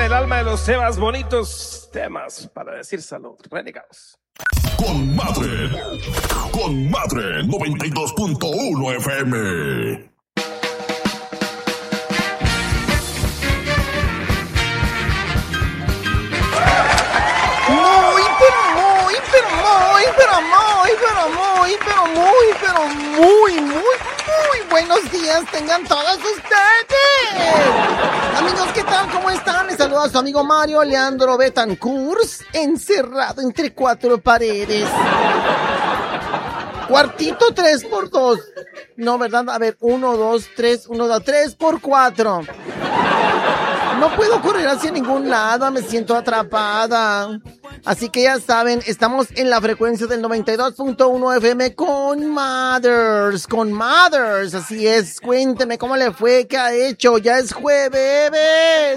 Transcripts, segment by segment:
el alma de los temas bonitos, temas para decir salud, renegados. Con Madre 92.1 FM. Muy buenos días tengan todos ustedes. Amigos, ¿qué tal? ¿Cómo están? Les saluda a su amigo Mario Leandro Betancourt, encerrado entre cuatro paredes. Cuartito 3x2. No, ¿verdad? A ver, 1, 2, 3, 1, 2, 3x4. No puedo correr hacia ningún lado, me siento atrapada. Así que ya saben, estamos en la frecuencia del 92.1 FM con Mothers, así es. Cuénteme cómo le fue, qué ha hecho, ya es jueves.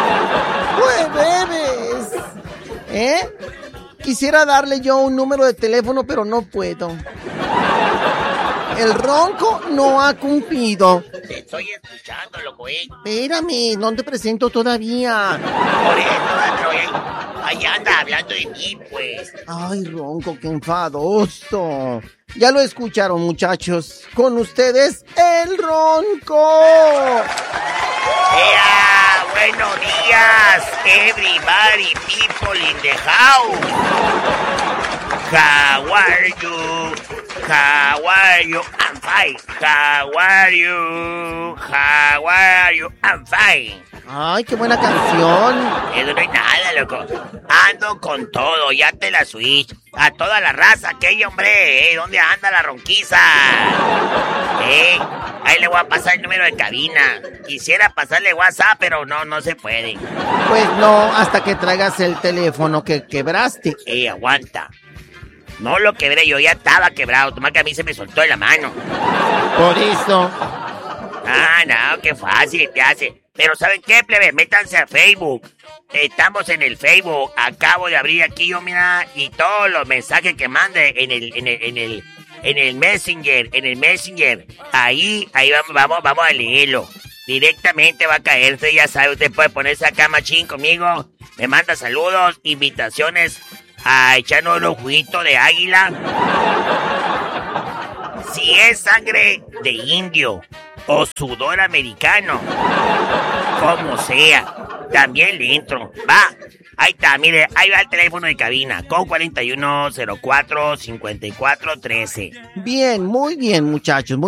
Quisiera darle yo un número de teléfono, pero no puedo. El ronco no ha cumplido. Te estoy escuchando, loco, Espérame, no te presento todavía. Por eso, pero ahí anda hablando de mí, pues. Ay, ronco, qué enfadoso. Ya lo escucharon, muchachos. Con ustedes, el ronco. Buenos días, everybody, people in the house. How are you? How are you? I'm fine. How are you? How are you? I'm fine. Ay, qué buena canción. Eso no hay nada, loco. Ando con todo, ya te la switch. A toda la raza, aquella hombre, ¿dónde anda la ronquiza? Ahí le voy a pasar el número de cabina. Quisiera pasarle WhatsApp, pero no se puede. Pues no, hasta que traigas el teléfono que quebraste. Aguanta. No lo quebré, yo ya estaba quebrado. Toma que a mí se me soltó de la mano. Por eso. No, qué fácil te hace. Pero ¿saben qué, plebe? Métanse a Facebook. Estamos en el Facebook. Acabo de abrir aquí yo, mira, y todos los mensajes que mande en el Messenger, Ahí vamos a leerlo. Directamente va a caerse, ya sabe, usted puede ponerse acá machín conmigo. Me manda saludos, invitaciones a echarnos unos juguitos de águila. Si es sangre de indio o sudor americano, como sea, también le entro. Va, ahí está, mire, ahí va el teléfono de cabina, con 4104-5413. Bien, muy bien, muchachos.